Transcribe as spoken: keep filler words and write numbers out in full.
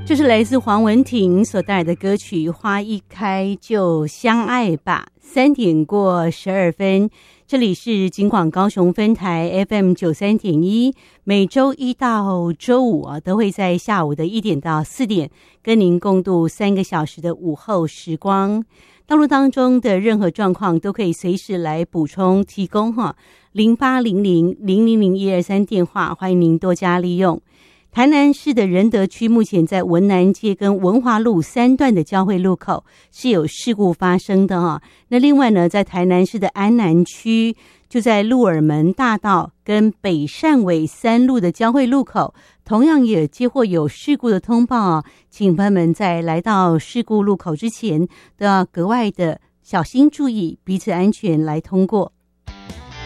这是来自黄文婷所带来的歌曲《花一开就相爱吧》。三点过十二分，这里是警广高雄分台 F M 九三点一，每周一到周五啊，都会在下午的一点到四点跟您共度三个小时的午后时光。道路当中的任何状况都可以随时来补充提供哈，零八零零零零零一二三电话，欢迎您多加利用。台南市的仁德区目前在文南街跟文华路三段的交汇路口是有事故发生的哈。那另外呢，在台南市的安南区，就在鹿耳门大道跟北善尾三路的交汇路口，同样也接获有事故的通报啊，请朋友们在来到事故路口之前都要格外的小心注意，彼此安全来通过。